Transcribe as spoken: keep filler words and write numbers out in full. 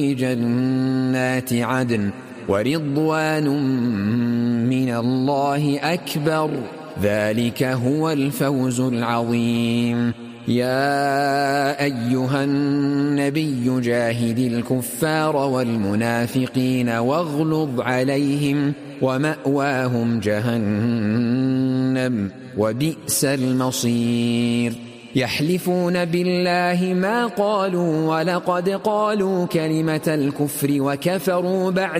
جنات عدن ورضوان من الله أكبر ذلك هو الفوز العظيم. يا أيها النبي جاهد الكفار والمنافقين واغلظ عليهم ومأواهم جهنم وبئس المصير. يحلفون بالله ما قالوا ولقد قالوا كلمة الكفر وكفروا بعد